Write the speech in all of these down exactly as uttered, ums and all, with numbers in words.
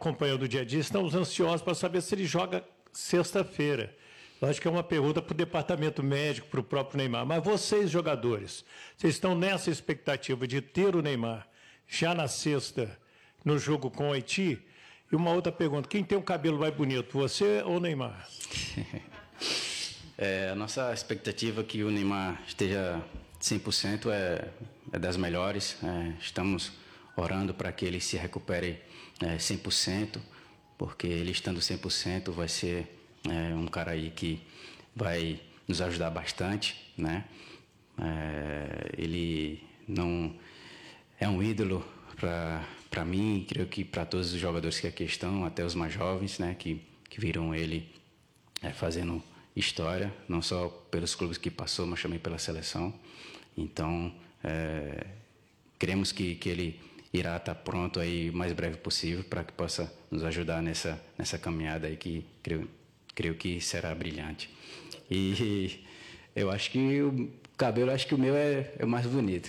acompanhando o dia a dia, estamos ansiosos para saber se ele joga sexta-feira. Eu acho que é uma pergunta para o departamento médico, para o próprio Neymar. Mas vocês, jogadores, vocês estão nessa expectativa de ter o Neymar já na sexta, no jogo com o Haiti? E uma outra pergunta, quem tem o cabelo mais bonito, você ou o Neymar? É, a nossa expectativa é que o Neymar esteja cem por cento é, é das melhores. É, estamos orando para que ele se recupere é, cem por cento, porque ele estando cem por cento vai ser é, um cara aí que vai nos ajudar bastante, né? É, ele não é um ídolo para para mim, creio que para todos os jogadores que aqui estão, até os mais jovens, né, que, que viram ele é, fazendo história, não só pelos clubes que passou, mas também pela seleção. Então, é, queremos que, que ele irá estar pronto aí o mais breve possível para que possa nos ajudar nessa, nessa caminhada aí que creio, creio que será brilhante. E eu acho que o cabelo, acho que o meu é, é o mais bonito.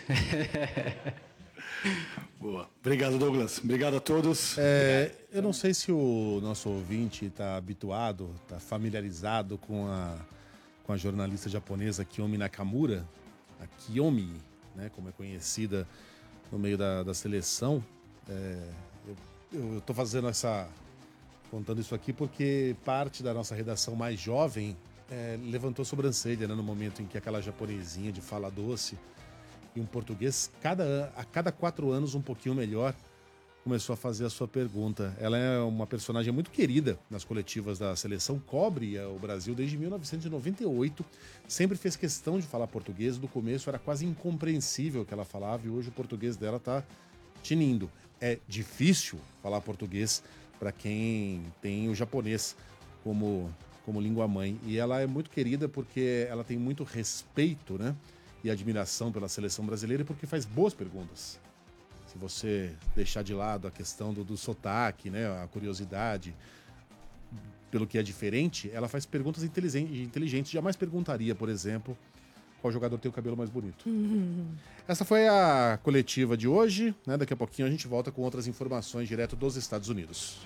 Boa. Obrigado, Douglas. Obrigado a todos. É, eu não sei se o nosso ouvinte está habituado, está familiarizado com a, com a jornalista japonesa Kiyomi Nakamura, a Kiyomi, né, como é conhecida no meio da, da seleção. É, eu estou fazendo essa... contando isso aqui porque parte da nossa redação mais jovem é, levantou sobrancelha, né, no momento em que aquela japonesinha de fala doce e um português, cada, a cada quatro anos um pouquinho melhor, começou a fazer a sua pergunta. Ela é uma personagem muito querida nas coletivas da seleção, cobre o Brasil desde mil novecentos e noventa e oito, sempre fez questão de falar português, do começo era quase incompreensível o que ela falava e hoje o português dela está tinindo. É difícil falar português para quem tem o japonês como, como língua mãe, e ela é muito querida porque ela tem muito respeito, né, e admiração pela seleção brasileira e porque faz boas perguntas. Se você deixar de lado a questão do, do sotaque, né, a curiosidade pelo que é diferente, ela faz perguntas inteligentes, inteligentes. Jamais perguntaria, por exemplo, qual jogador tem o cabelo mais bonito. Uhum. Essa foi a coletiva de hoje, né? Daqui a pouquinho a gente volta com outras informações direto dos Estados Unidos.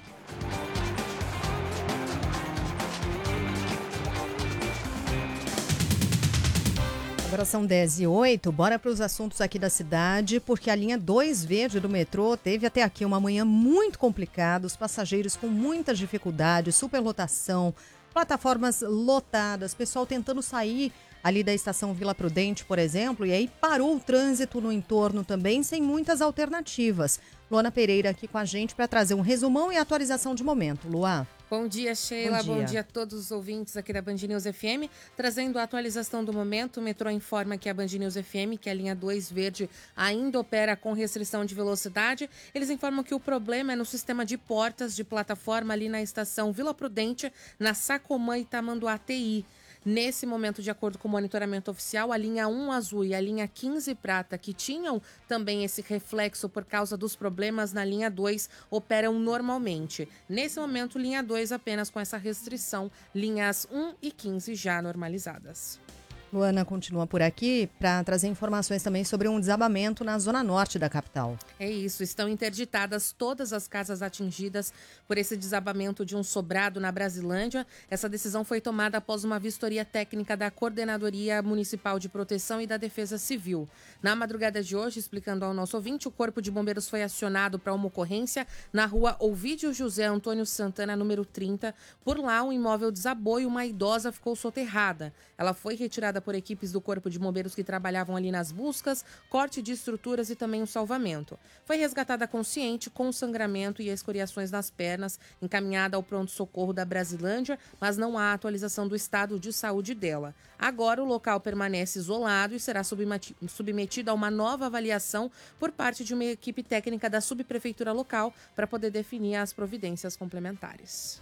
Agora são dez e oito, bora para os assuntos aqui da cidade, porque a linha dois verde do metrô teve até aqui uma manhã muito complicada, os passageiros com muitas dificuldades, superlotação, plataformas lotadas, pessoal tentando sair ali da estação Vila Prudente, por exemplo, e aí parou o trânsito no entorno também, sem muitas alternativas. Luana Pereira aqui com a gente para trazer um resumão e atualização de momento. Luá. Bom dia, Sheila. Bom dia. Bom dia a todos os ouvintes aqui da Band News F M. Trazendo a atualização do momento, o metrô informa que a Band News F M, que a linha dois verde ainda opera com restrição de velocidade. Eles informam que o problema é no sistema de portas de plataforma ali na estação Vila Prudente, na Sacomã e Tamanduá T I. Nesse momento, de acordo com o monitoramento oficial, a linha um azul e a linha quinze prata, que tinham também esse reflexo por causa dos problemas na linha dois, operam normalmente. Nesse momento, linha dois apenas com essa restrição, linhas um e quinze já normalizadas. Luana continua por aqui para trazer informações também sobre um desabamento na zona norte da capital. É isso, estão interditadas todas as casas atingidas por esse desabamento de um sobrado na Brasilândia. Essa decisão foi tomada após uma vistoria técnica da Coordenadoria Municipal de Proteção e da Defesa Civil. Na madrugada de hoje, explicando ao nosso ouvinte, o Corpo de Bombeiros foi acionado para uma ocorrência na rua Ovídio José Antônio Santana, número trinta. Por lá, um imóvel desabou e uma idosa ficou soterrada. Ela foi retirada por equipes do Corpo de Bombeiros que trabalhavam ali nas buscas, corte de estruturas e também o salvamento. Foi resgatada consciente, com sangramento e escoriações nas pernas, encaminhada ao pronto-socorro da Brasilândia, mas não há atualização do estado de saúde dela. Agora o local permanece isolado e será submetido a uma nova avaliação por parte de uma equipe técnica da subprefeitura local para poder definir as providências complementares.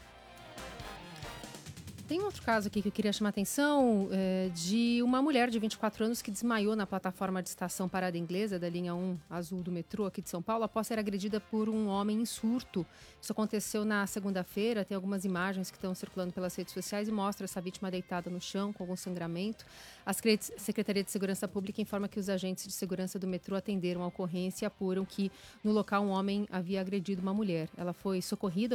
Tem outro caso aqui que eu queria chamar a atenção, é, de uma mulher de vinte e quatro anos que desmaiou na plataforma de estação Parada Inglesa da linha um azul do metrô aqui de São Paulo após ser agredida por um homem em surto. Isso aconteceu na segunda-feira, tem algumas imagens que estão circulando pelas redes sociais e mostra essa vítima deitada no chão com algum sangramento. A Secretaria de Segurança Pública informa que os agentes de segurança do metrô atenderam a ocorrência e apuram que no local um homem havia agredido uma mulher. Ela foi socorrida